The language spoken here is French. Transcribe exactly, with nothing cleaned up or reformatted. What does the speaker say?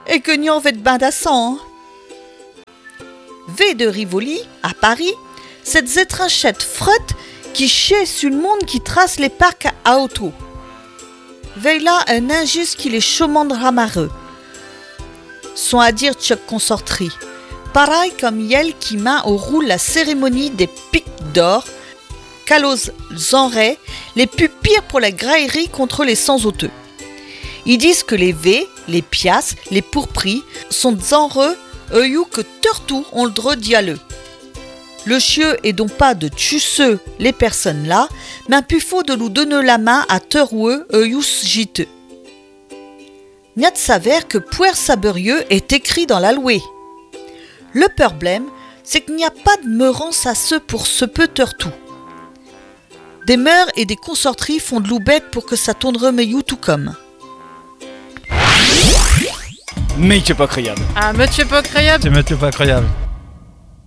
et que n'y en fait ben d'assant. Hein. V de Rivoli, à Paris, cette zétrinchette frotte qui chie sur le monde qui trace les parcs à auto. Veille là un injuste qui les chomande ramareux. Sont à dire tchoc consorterie. Pareil comme Yel qui main au roule la cérémonie des pics d'or, qu'allos enrais, les plus pires pour la graillerie contre les sans-auteux. Ils disent que les V, les piastres, les pourpris sont enreux, eux que turtout ont le droit d'y aller. Le chieux est donc pas de tusseux les personnes là, mais un plus faux de nous donner la main à teroueux, eux giteux. N'y s'avère que Puer Saberieux est écrit dans la louée. Le problème, c'est qu'il n'y a pas de meurance à ceux pour ce peu turtout. Des mœurs et des consorteries font de l'oubette pour que ça tourne remeyou tout comme. Mais c'est pas croyable. Ah, mais c'est pas croyable. C'est pas croyable.